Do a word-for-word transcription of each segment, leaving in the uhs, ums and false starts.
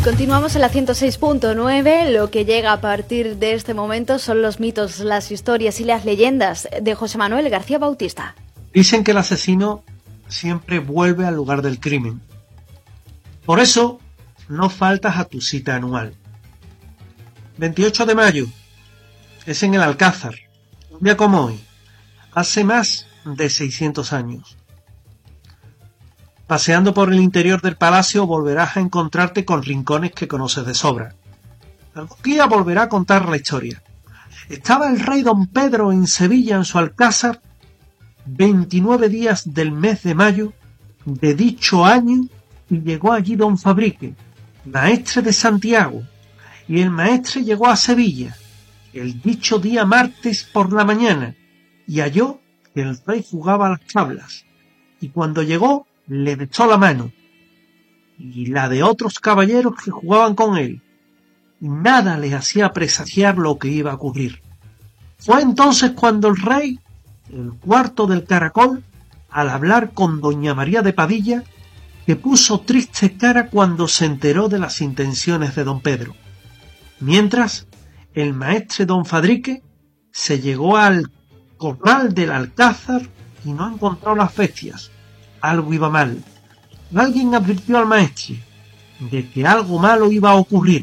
Continuamos en la ciento seis punto nueve. Lo que llega a partir de este momento son los mitos, las historias y las leyendas de José Manuel García Bautista. Dicen que el asesino siempre vuelve al lugar del crimen. Por eso, no faltas a tu cita anual. veintiocho de mayo. Es en el Alcázar. Un día como hoy. Hace más de seiscientos años. Paseando por el interior del palacio volverás a encontrarte con rincones que conoces de sobra. Algún día volverá a contar la historia. Estaba el rey don Pedro en Sevilla en su alcázar veintinueve días del mes de mayo de dicho año y llegó allí don Fabrique, maestre de Santiago, y el maestre llegó a Sevilla el dicho día martes por la mañana y halló que el rey jugaba a las tablas y cuando llegó le besó la mano y la de otros caballeros que jugaban con él. Nada le hacía presagiar lo que iba a ocurrir. Fue entonces cuando el rey, el cuarto del caracol, al hablar con doña María de Padilla, que puso triste cara cuando se enteró de las intenciones de don Pedro. Mientras, el maestre don Fadrique se llegó al corral del Alcázar y no encontró las bestias. Algo iba mal. Alguien advirtió al maestre de que algo malo iba a ocurrir.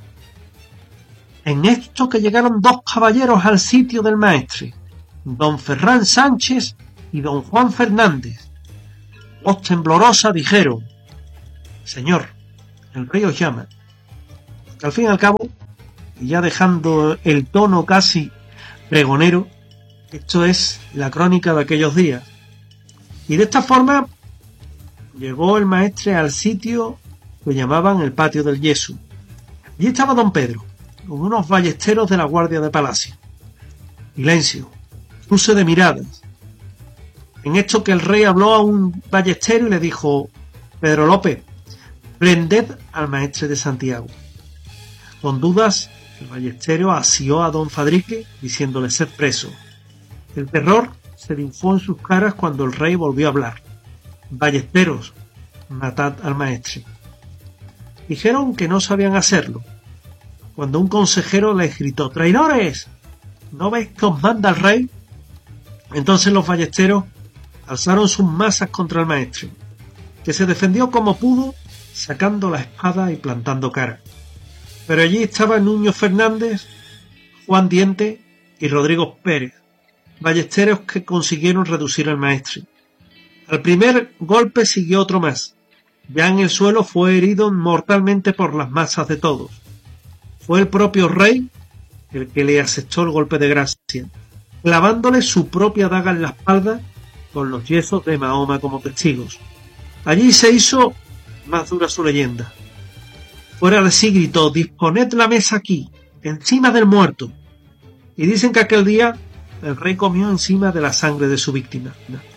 En esto que llegaron dos caballeros al sitio del maestre, don Ferrán Sánchez y don Juan Fernández. Voz temblorosa dijeron: Señor, el rey os llama. Que al fin y al cabo, y ya dejando el tono casi pregonero, esto es la crónica de aquellos días. Y de esta forma llegó el maestre al sitio que llamaban el patio del yeso. Allí estaba don Pedro, con unos ballesteros de la guardia de palacio. Silencio, cruce de miradas. En esto que el rey habló a un ballestero y le dijo: Pedro López, prended al maestre de Santiago. Con dudas, el ballestero asió a don Fadrique, diciéndole ser preso. El terror se dibujó en sus caras cuando el rey volvió a hablar. Ballesteros, matad al maestre. Dijeron que no sabían hacerlo, cuando un consejero les gritó: ¡traidores! ¿No veis que os manda el rey? Entonces los ballesteros alzaron sus masas contra el maestre, que se defendió como pudo, sacando la espada y plantando cara. Pero allí estaban Nuño Fernández, Juan Diente y Rodrigo Pérez, ballesteros que consiguieron reducir al maestre. Al primer golpe siguió otro más. Ya en el suelo fue herido mortalmente por las masas de todos. Fue el propio rey el que le asestó el golpe de gracia, clavándole su propia daga en la espalda con los yesos de Mahoma como testigos. Allí se hizo más dura su leyenda. Fuera de sí gritó: disponed la mesa aquí, encima del muerto. Y dicen que aquel día el rey comió encima de la sangre de su víctima.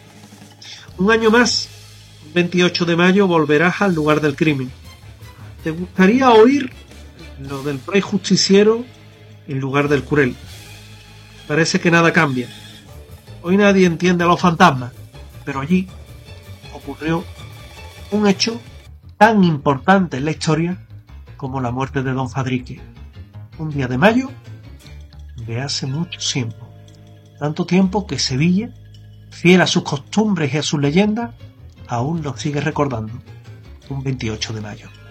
Un año más, veintiocho de mayo, volverás al lugar del crimen. ¿Te gustaría oír lo del rey justiciero en lugar del cruel? Parece que nada cambia. Hoy nadie entiende a los fantasmas, pero allí ocurrió un hecho tan importante en la historia como la muerte de don Fadrique. Un día de mayo de hace mucho tiempo. Tanto tiempo que Sevilla, fiel a sus costumbres y a sus leyendas, aún lo sigue recordando un veintiocho de mayo.